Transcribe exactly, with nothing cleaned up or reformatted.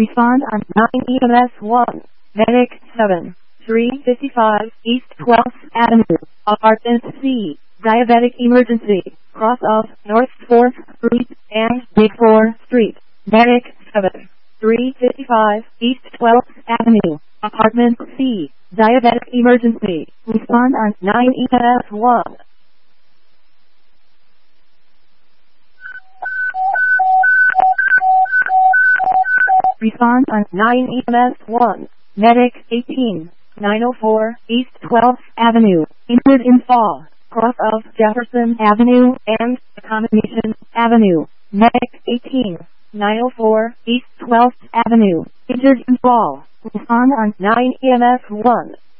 Respond on nine E M S one. Medic seven. three fifty-five East twelfth Avenue, Apartment C. Diabetic emergency. Cross of North fourth Street and Big four Street. Medic seven. three fifty-five East twelfth Avenue, Apartment C. Diabetic emergency. Respond on nine E M S one. Respond on nine E M S one. Medic eighteen. nine oh four East twelfth Avenue, injured in fall. Cross of Jefferson Avenue and Accommodation Avenue. Medic eighteen. nine oh four East twelfth Avenue, injured in fall. Respond on nine E M S one.